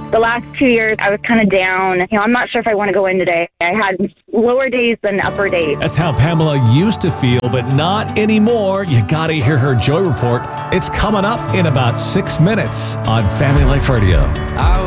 The last 2 years, I was kind of down. I'm not sure if I want to go in today. I had lower days than upper days. That's how Pamela used to feel, but not anymore. You gotta hear her Joy Report. It's coming up in about 6 minutes on Family Life Radio.